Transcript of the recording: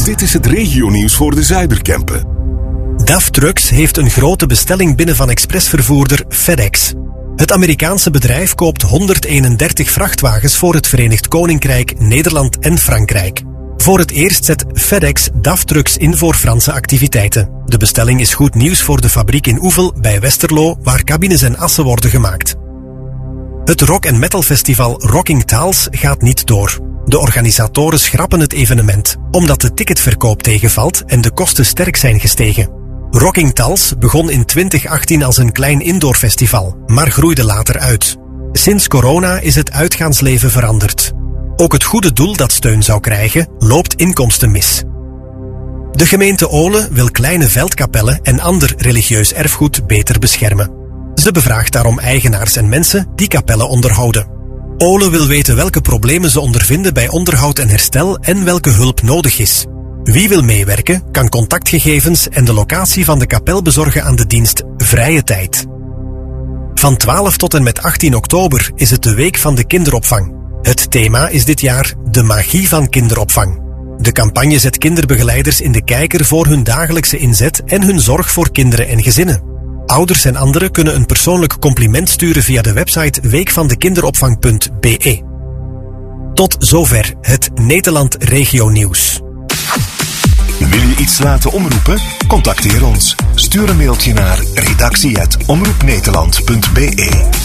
Dit is het regionieuws voor de Zuiderkempen. DAF Trucks heeft een grote bestelling binnen van expressvervoerder FedEx. Het Amerikaanse bedrijf koopt 131 vrachtwagens voor het Verenigd Koninkrijk, Nederland en Frankrijk. Voor het eerst zet FedEx DAF Trucks in voor Franse activiteiten. De bestelling is goed nieuws voor de fabriek in Oevel bij Westerlo, waar cabines en assen worden gemaakt. Het rock- en metalfestival Rocking Taals gaat niet door. De organisatoren schrappen het evenement, omdat de ticketverkoop tegenvalt en de kosten sterk zijn gestegen. Rocking Taals begon in 2018 als een klein indoorfestival, maar groeide later uit. Sinds corona is het uitgaansleven veranderd. Ook het goede doel dat steun zou krijgen, loopt inkomsten mis. De gemeente Ole wil kleine veldkapellen en ander religieus erfgoed beter beschermen. Ze bevraagt daarom eigenaars en mensen die kapellen onderhouden. Ole wil weten welke problemen ze ondervinden bij onderhoud en herstel en welke hulp nodig is. Wie wil meewerken, kan contactgegevens en de locatie van de kapel bezorgen aan de dienst Vrije Tijd. Van 12 tot en met 18 oktober is het de Week van de Kinderopvang. Het thema is dit jaar de magie van kinderopvang. De campagne zet kinderbegeleiders in de kijker voor hun dagelijkse inzet en hun zorg voor kinderen en gezinnen. Ouders en anderen kunnen een persoonlijk compliment sturen via de website weekvandekinderopvang.be. Tot zover het Nederland Regio Nieuws. Wil je iets laten omroepen? Contacteer ons. Stuur een mailtje naar redactie@omroepnederland.be.